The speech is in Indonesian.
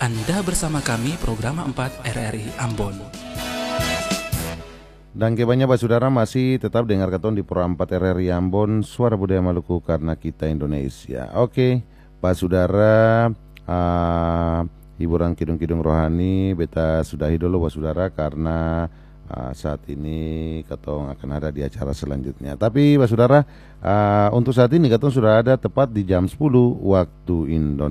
Anda bersama kami program 4 RRI Ambon. Dan kebanyakan Pak Saudara masih tetap dengar katon di Pro 4 RRI Ambon, Suara Budaya Maluku karena kita Indonesia. Oke, Pak Saudara, hiburan kidung-kidung rohani beta sudahi dulu Pak Saudara karena saat ini katong akan ada di acara selanjutnya. Tapi Pak Saudara, untuk saat ini katong sudah ada tepat di jam 10 waktu Indonesia.